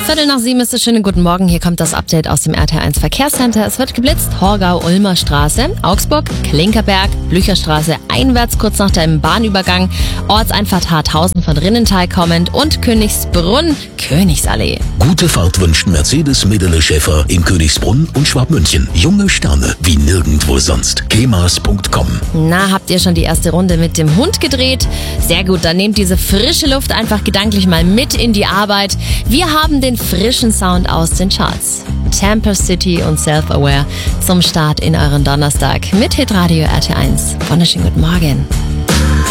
7:15 ist es. Schönen guten Morgen. Hier kommt das Update aus dem RT1 Verkehrscenter. Es wird geblitzt. Torgau-Ulmer Straße, Augsburg, Klinkerberg, Blücherstraße einwärts, kurz nach dem Bahnübergang, Ortseinfahrt Harthausen von Rinnenthal kommend und Königsbrunn, Königsallee. Gute Fahrt wünscht Mercedes Medele Schäfer in Königsbrunn und Schwabmünchen. Junge Sterne wie nirgendwo sonst. kemas.com. Na, habt ihr schon die erste Runde mit dem Hund gedreht? Sehr gut, dann nehmt diese frische Luft einfach gedanklich mal mit in die Arbeit. Wir haben den frischen Sound aus den Charts. Tampa City und Self-Aware zum Start in euren Donnerstag mit Hitradio RT1. Wunderschönen guten Morgen.